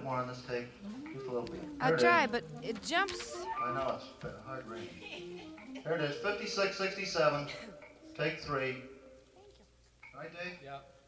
bit more on this tape. Just a little bit. I'll try, but it jumps. I know, it's hard range. There it is, 56, 67. Take 3. Right, Dave? Yeah.